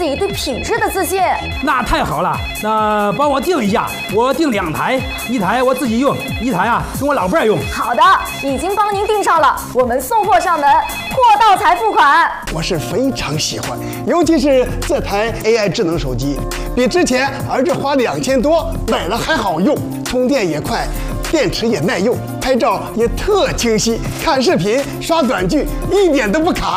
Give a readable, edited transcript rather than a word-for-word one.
力、对品质的自信。 那太好了，那帮我订一下，我订2台，1台我自己用，1台啊跟我老伴儿用。 好的，已经帮您订上了，我们送货上门，货到才付款。 我是非常喜欢，尤其是这台 AI 智能手机，比之前儿子花2000多买了还好用，充电也快，电池也耐用，拍照也特清晰，看视频刷短剧一点都不卡。